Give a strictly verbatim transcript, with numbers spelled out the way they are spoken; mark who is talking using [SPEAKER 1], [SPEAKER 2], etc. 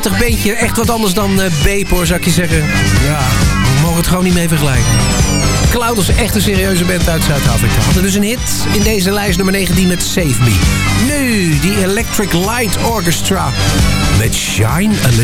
[SPEAKER 1] Toch beentje, echt wat anders dan uh, Bape hoor, zou ik je zeggen. Ja, we mogen het gewoon niet mee vergelijken. Cloud is echt een serieuze band uit Zuid-Afrika. Hadden dus een hit in deze lijst nummer negentien met Save Me. Nu, die Electric Light Orchestra met Shine a Little.